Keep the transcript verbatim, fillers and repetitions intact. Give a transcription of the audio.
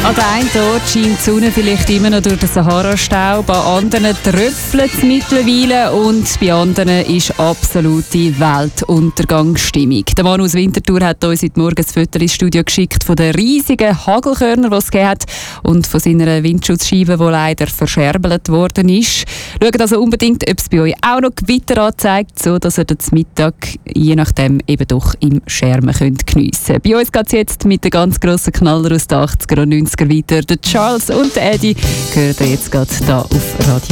An der einen Ort scheint die Sonne vielleicht immer noch durch den Sahara-Staub, an anderen tröpfelt es mittlerweile und bei anderen ist absolute Weltuntergangsstimmung. Der Mann aus Winterthur hat uns heute Morgen ein Foto ins Studio geschickt von den riesigen Hagelkörnern, die es gegeben hat und von seiner Windschutzscheibe, die leider verscherbelt worden ist. Schaut also unbedingt, ob es bei euch auch noch Gewitter anzeigt, so dass ihr das Mittag je nachdem eben doch im Schermen könnt geniessen. Bei uns geht es jetzt mit den ganz grossen Knaller aus den achtziger und neunziger weiter. Der Charles und der Eddie hören ihr jetzt gerade hier auf Radio